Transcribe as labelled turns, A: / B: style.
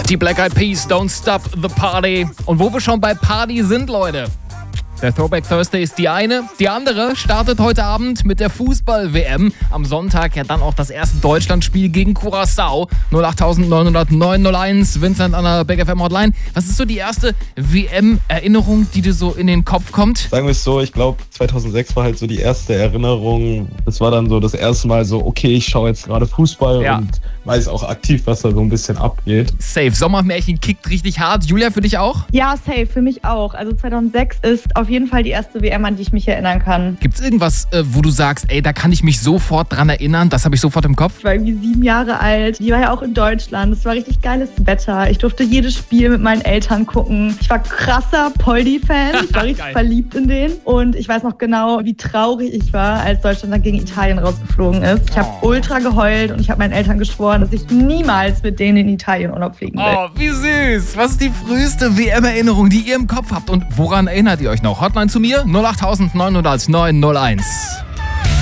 A: Die Black Eyed Peas, Don't Stop the Party. Und wo wir schon bei Party sind, Leute. Der Throwback Thursday ist die eine. Die andere startet heute Abend mit der Fußball-WM. Am Sonntag ja dann auch das erste Deutschlandspiel gegen Curaçao. 08900 Vincent an der Big FM Hotline. Was ist so die erste WM-Erinnerung, die dir so in den Kopf kommt?
B: Sagen wir es so, ich glaube 2006 war halt so die erste Erinnerung. Das war dann so das erste Mal so, okay, ich schaue jetzt gerade Fußball und weiß auch aktiv, was da so ein bisschen abgeht.
A: Safe. Sommermärchen kickt richtig hart. Julia, für dich auch?
C: Ja, safe. Für mich auch. Also 2006 ist auf jeden Fall die erste WM, an die ich mich erinnern kann.
A: Gibt's irgendwas, wo du sagst, ey, da kann ich mich sofort dran erinnern, das habe ich sofort im Kopf?
C: Ich war irgendwie 7 Jahre alt. Die war ja auch in Deutschland. Es war richtig geiles Wetter. Ich durfte jedes Spiel mit meinen Eltern gucken. Ich war krasser Poldi-Fan. Ich war richtig verliebt in den. Und ich weiß noch genau, wie traurig ich war, als Deutschland dann gegen Italien rausgeflogen ist. Ich habe ultra geheult und ich habe meinen Eltern geschworen, dass ich niemals mit denen in Italien Urlaub fliegen will.
A: Oh, wie süß. Was ist die früheste WM-Erinnerung, die ihr im Kopf habt? Und woran erinnert ihr euch noch? Hotline zu mir 08900 901.